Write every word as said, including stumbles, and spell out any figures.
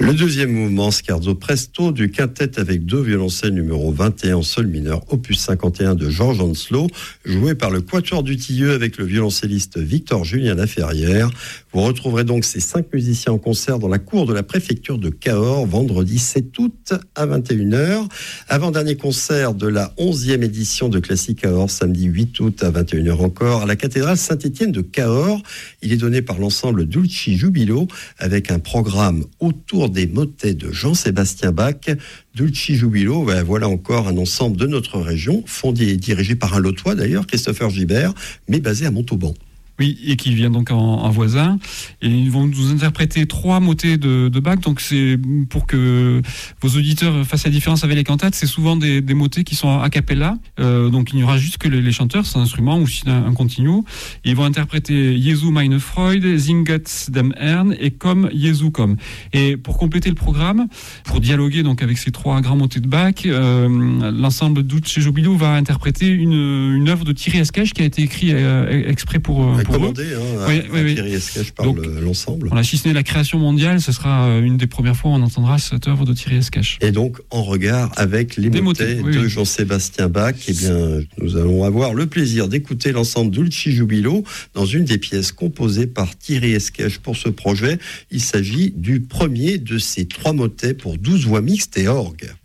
Le deuxième mouvement, Scherzo Presto, du quintet avec deux violoncelles numéro vingt et un en sol mineur, opus cinquante et un de Georges Henslow, joué par le Quatuor du Tilleux avec le violoncelliste Victor-Julien Laferrière. Vous retrouverez donc ces cinq musiciens en concert dans la cour de la préfecture de Cahors, vendredi sept août à vingt et une heures. Avant-dernier concert de la onzième édition de Classique Cahors, samedi huit août à vingt et une heures encore, à la cathédrale Saint-Étienne de Cahors. Il est donné par l'ensemble Dulci Jubilo, avec un programme autour des motets de Jean-Sébastien Bach. Dulci Jubilo, ben voilà encore un ensemble de notre région, fondé et dirigé par un Lotois d'ailleurs, Christopher Gibert, mais basé à Montauban. Oui, et qui vient donc en, en voisin. Et ils vont nous interpréter trois motets de, de Bach. Donc c'est pour que vos auditeurs fassent la différence avec les cantates. C'est souvent des, des motets qui sont a cappella. Euh, donc il n'y aura juste que les, les chanteurs, c'est un instrument ou si un, un continuo. Et ils vont interpréter Jesu meine Freude, Singet dem Herrn et Komm Jesu komm. Et pour compléter le programme, pour dialoguer donc avec ces trois grands motets de Bach, euh, l'ensemble Dulci Jubilo va interpréter une, une œuvre de Thierry Esquèche qui a été écrite euh, exprès pour euh, commandé hein, oui, à, oui, à oui. Thierry Esquèche par Donc, le, l'ensemble. On a si ce n'est la création mondiale, ce sera une des premières fois où on entendra cette œuvre de Thierry Esquèche. Et donc en regard avec les motets, motets oui, de oui. Jean-Sébastien Bach, eh bien, nous allons avoir le plaisir d'écouter l'ensemble Dulci Jubilo dans une des pièces composées par Thierry Esquèche pour ce projet. Il s'agit du premier de ces trois motets pour douze voix mixtes et orgue.